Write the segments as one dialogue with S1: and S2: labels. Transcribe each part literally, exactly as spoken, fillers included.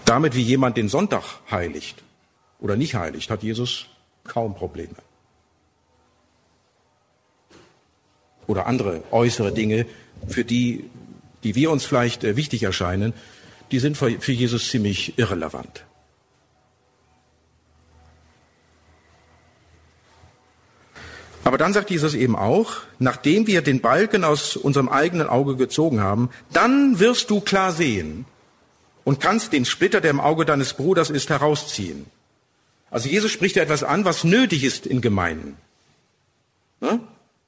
S1: Damit, wie jemand den Sonntag heiligt oder nicht heiligt, hat Jesus kaum Probleme. Oder andere äußere Dinge, für die, die wir uns vielleicht äh, wichtig erscheinen, die sind für, für Jesus ziemlich irrelevant. Aber dann sagt Jesus eben auch, nachdem wir den Balken aus unserem eigenen Auge gezogen haben, dann wirst du klar sehen und kannst den Splitter, der im Auge deines Bruders ist, herausziehen. Also Jesus spricht ja etwas an, was nötig ist in Gemeinden. Ne?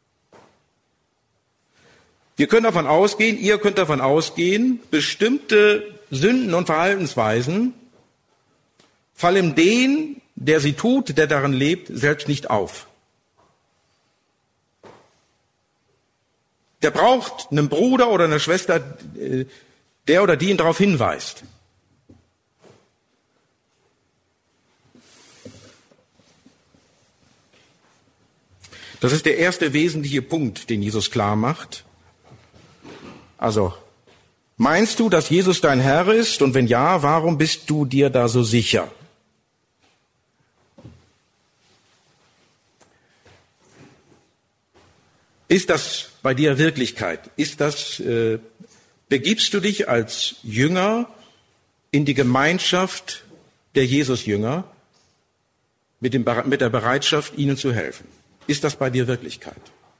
S1: Wir können davon ausgehen, ihr könnt davon ausgehen, bestimmte Sünden und Verhaltensweisen fallen dem, der sie tut, der darin lebt, selbst nicht auf. Der braucht einen Bruder oder eine Schwester, der oder die ihn darauf hinweist. Das ist der erste wesentliche Punkt, den Jesus klar macht. Also, meinst du, dass Jesus dein Herr ist? Und wenn ja, warum bist du dir da so sicher? Ist das bei dir Wirklichkeit? Ist das, äh, begibst du dich als Jünger in die Gemeinschaft der Jesus-Jünger mit, dem, mit der Bereitschaft, ihnen zu helfen? Ist das bei dir Wirklichkeit?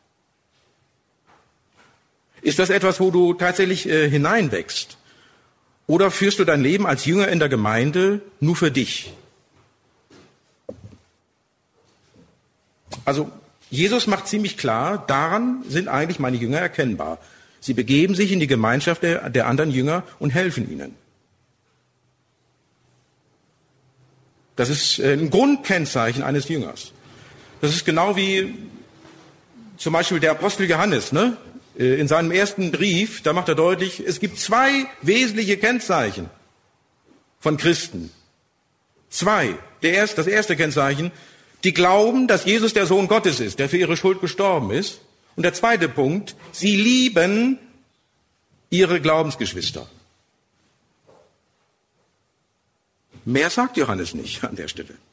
S1: Ist das etwas, wo du tatsächlich äh, hineinwächst? Oder führst du dein Leben als Jünger in der Gemeinde nur für dich? Also Jesus macht ziemlich klar, daran sind eigentlich meine Jünger erkennbar. Sie begeben sich in die Gemeinschaft der, der anderen Jünger und helfen ihnen. Das ist ein Grundkennzeichen eines Jüngers. Das ist genau wie zum Beispiel der Apostel Johannes, ne? In seinem ersten Brief, da macht er deutlich, es gibt zwei wesentliche Kennzeichen von Christen. Zwei. Der erste, das erste Kennzeichen, die glauben, dass Jesus der Sohn Gottes ist, der für ihre Schuld gestorben ist. Und der zweite Punkt, sie lieben ihre Glaubensgeschwister. Mehr sagt Johannes nicht an der Stelle.